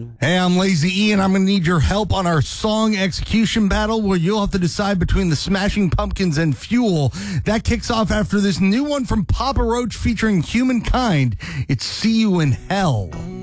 Hey, I'm Lazy E, and I'm going to need your help on our song execution battle where you'll have to decide between the Smashing Pumpkins and Fuel. That kicks off after this new one from Papa Roach featuring Humankind. It's See You in Hell.